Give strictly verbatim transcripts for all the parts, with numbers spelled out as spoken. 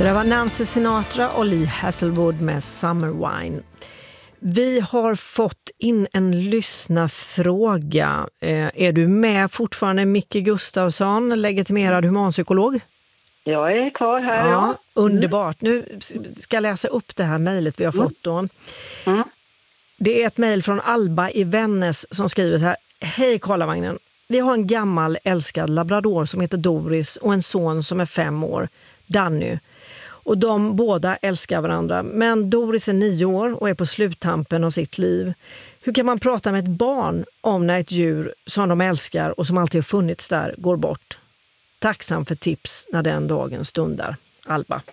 Det där var Nancy Sinatra och Lee Hasselwood med Summer Wine. Vi har fått in en lyssnarfråga. Eh, är du med fortfarande, Micke Gustafsson, legitimerad humanpsykolog? Jag är kvar här, ja. ja. Underbart. Nu ska jag läsa upp det här mejlet vi har Mm. fått då. Mm. Det är ett mejl från Alba i Vännäs som skriver så här. Hej Karlavagnen. Vi har en gammal älskad labrador som heter Doris och en son som är fem år, Danny. Och de båda älskar varandra. Men Doris är nio år och är på sluttampen av sitt liv. Hur kan man prata med ett barn om när ett djur som de älskar och som alltid har funnits där går bort? Tacksam för tips när den dagen stundar. Alba.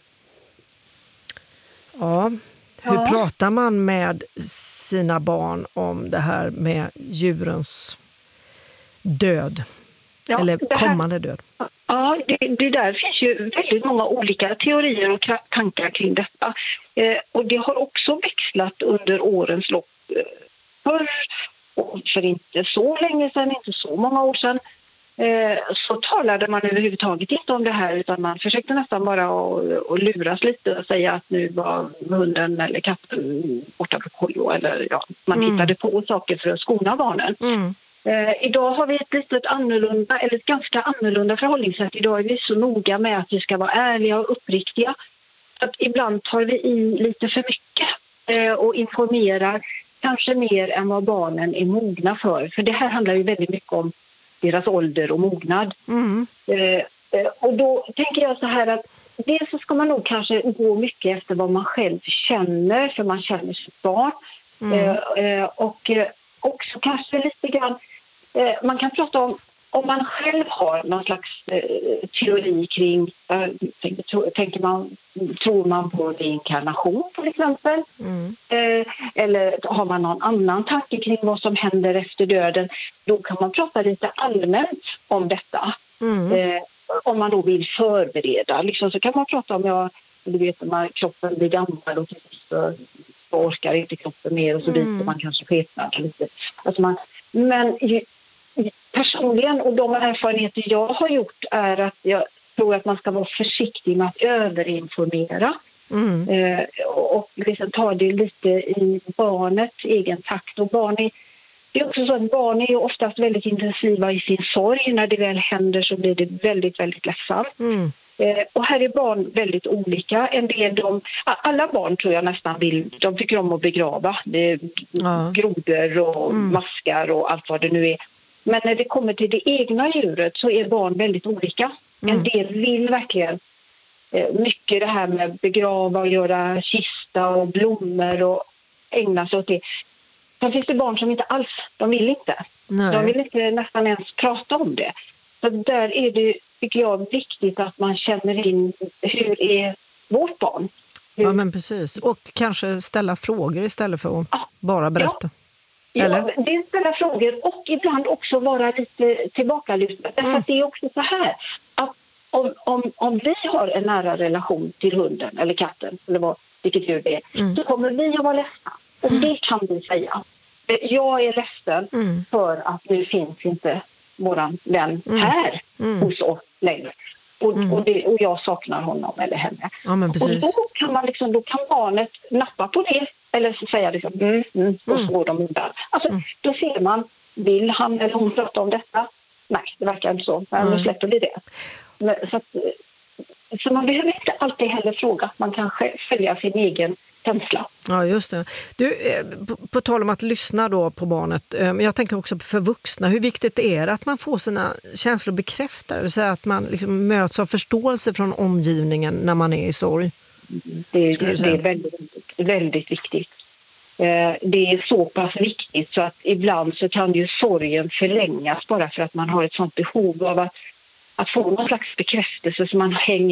Ja, hur Ja. pratar man med sina barn om det här med djurens död? Ja, Eller det här- kommande död? Ja, det, det där finns ju väldigt många olika teorier och kra- tankar kring detta. Eh, och det har också växlat under årens lopp. Eh, förr, och för inte så länge sedan, inte så många år sedan, eh, så talade man överhuvudtaget inte om det här, utan man försökte nästan bara att, att luras lite och säga att nu var hunden eller katten borta på kollo, eller ja, man Mm. hittade på saker för att skona barnen. Mm. Eh, idag har vi ett litet annorlunda, eller ett ganska annorlunda förhållningssätt. Idag är vi så noga med att vi ska vara ärliga och uppriktiga. Att ibland tar vi i lite för mycket eh, och informerar kanske mer än vad barnen är mogna för. För det här handlar ju väldigt mycket om deras ålder och mognad. Mm. Eh, eh, och då tänker jag så här att dels så ska man nog kanske gå mycket efter vad man själv känner, för man känner sitt barn. Mm. Eh, eh, och eh, också kanske lite grann, eh, man kan prata om om man själv har någon slags eh, teori kring, eh, tänker, tro, tänker man, tror man på reinkarnation till exempel? Mm. Eh, eller har man någon annan tanke kring vad som händer efter döden? Då kan man prata lite allmänt om detta. Mm. Eh, om man då vill förbereda. Liksom, så kan man prata om, ja, du vet, när kroppen blir gammal och så, så orkar inte kroppen mer och så Mm. biter man kanske skepnar lite. Alltså man, men ju, personligen, och de erfarenheter jag har gjort, är att jag tror att man ska vara försiktig med att överinformera. Mm. Eh, och liksom ta det lite i barnets egen takt. Och barn är, det är också så att barn är ju oftast väldigt intensiva i sin sorg. När det väl händer så blir det väldigt, väldigt ledsamt. Mm. Eh, och här är barn väldigt olika. En del de, alla barn tror jag nästan vill, de tycker om att begrava. Det är Ja. grodor och Mm. maskar och allt vad det nu är. Men när det kommer till det egna djuret så är barn väldigt olika. Mm. En del vill verkligen eh, mycket det här med begrava och göra kista och blommor och ägna sig åt det. Sen finns det barn som inte alls, de vill inte. Nej. De vill inte nästan ens prata om det. Så där är det, tycker jag, viktigt att man känner in hur är vårt barn. Hur, Ja, men precis. Och kanske ställa frågor istället för att Ja. bara berätta. Eller? Ja, det är ställa frågor och ibland också vara lite tillbakalutad. Därför Mm. att det är också så här att om, om, om vi har en nära relation till hunden eller katten eller vad, vilket djur det är, Mm. så kommer vi att vara ledsna. Och det kan vi säga. Jag är ledsen Mm. för att nu finns inte våran vän Mm. här Mm. hos oss längre. Och, Mm. och, det, och jag saknar honom eller henne. Ja, men Och precis. då kan, man liksom, då kan barnet nappa på det eller så säga liksom, mm, mm, och så Mm. går de undan. Alltså, Mm. då ser man, vill han eller hon prata om detta? Nej, det verkar inte så. Men Mm. nu släpper vi det. Men, så, att, så man behöver inte alltid heller fråga. Man kan själv följa sin egen känsla. Ja, just det. Du, eh, på, på tal om att lyssna då på barnet, eh, jag tänker också för vuxna, hur viktigt det är att man får sina känslor bekräftade, det vill säga att man liksom möts av förståelse från omgivningen när man är i sorg. Det, Skulle du det säga? är väldigt, väldigt viktigt. Eh, Det är så pass viktigt så att ibland så kan ju sorgen förlängas bara för att man har ett sånt behov av att, att få någon slags bekräftelse så man hänger